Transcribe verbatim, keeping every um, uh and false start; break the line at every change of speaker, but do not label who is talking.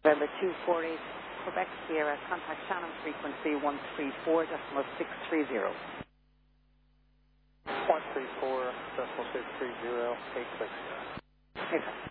November two four eight, Quebec Sierra, contact Shannon frequency one three four decimal six three zero.
one three four decimal six three zero, eight six.
Okay.